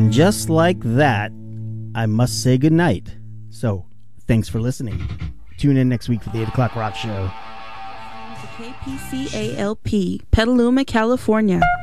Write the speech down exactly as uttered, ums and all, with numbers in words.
And just like that, I must say goodnight. So, thanks for listening. Tune in next week for the eight o'clock Rock Show. K P C A L P, Petaluma, California.